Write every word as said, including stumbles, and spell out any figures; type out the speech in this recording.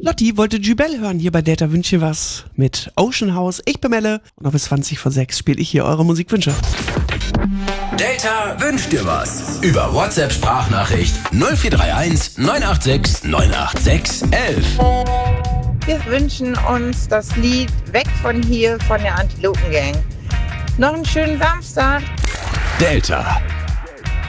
Lotti wollte Jubel hören hier bei Delta Wünsche was mit Ocean House. Ich bin Melle und noch bis zwanzig vor sechs spiele ich hier eure Musikwünsche. Delta wünscht dir was. Über WhatsApp-Sprachnachricht null vier drei eins neun acht sechs neun acht sechs elf. Wir wünschen uns das Lied Weg von hier von der Antilopen Gang. Noch einen schönen Samstag. Delta.